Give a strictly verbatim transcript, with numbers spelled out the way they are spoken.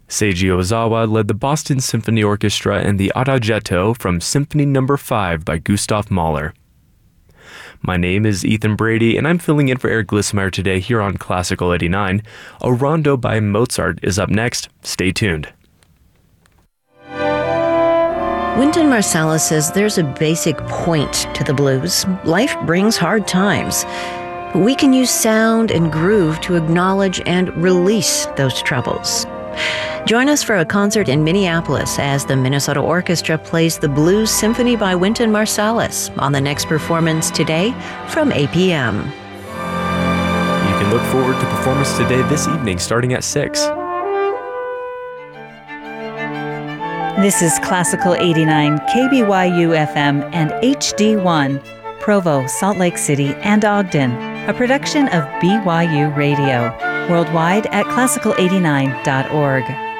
Seiji Ozawa led the Boston Symphony Orchestra in the Adagietto from Symphony Number five by Gustav Mahler. My name is Ethan Brady, and I'm filling in for Eric Glismeyer today here on Classical eighty-nine. A rondo by Mozart is up next. Stay tuned. Wynton Marsalis says there's a basic point to the blues. Life brings hard times. We can use sound and groove to acknowledge and release those troubles. Join us for a concert in Minneapolis as the Minnesota Orchestra plays the Blues Symphony by Wynton Marsalis on the next performance today from eight p.m. You can look forward to performance today this evening starting at six. This is Classical eighty-nine, K B Y U F M and H D one, Provo, Salt Lake City, and Ogden, a production of B Y U Radio, worldwide at classical eighty-nine dot org.